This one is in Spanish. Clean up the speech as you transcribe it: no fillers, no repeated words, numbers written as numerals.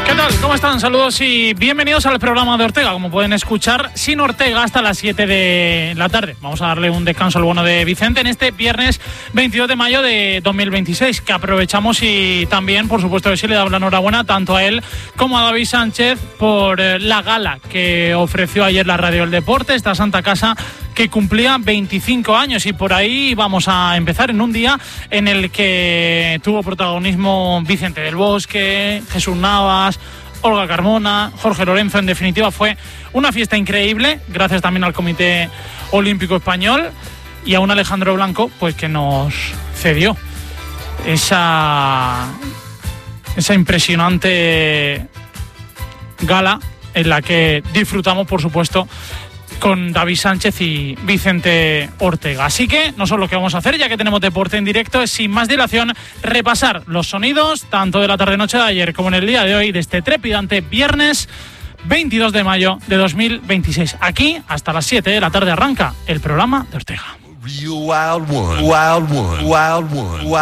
¿Qué tal? ¿Cómo están? Saludos y bienvenidos al programa de Ortega. Como pueden escuchar, sin Ortega hasta las 7 de la tarde. Vamos a darle un descanso al bueno de Vicente en este viernes 22 de mayo de 2026, que aprovechamos y también, por supuesto, que sí le damos la enhorabuena tanto a él como a David Sánchez por la gala que ofreció ayer la Radio del Deporte, esta Santa Casa que cumplía 25 años, y por ahí vamos a empezar en un día en el que tuvo protagonismo Vicente del Bosque, Jesús Navas, Olga Carmona, Jorge Lorenzo. En definitiva, fue una fiesta increíble, gracias también al Comité Olímpico Español y a un Alejandro Blanco pues que nos cedió esa impresionante gala en la que disfrutamos, por supuesto, con David Sánchez y Vicente Ortega. Así que nosotros lo que vamos a hacer, ya que tenemos deporte en directo, es sin más dilación repasar los sonidos tanto de la tarde-noche de ayer como en el día de hoy, de este trepidante viernes 22 de mayo de 2026. Aquí, hasta las 7 de la tarde, arranca el programa de Ortega.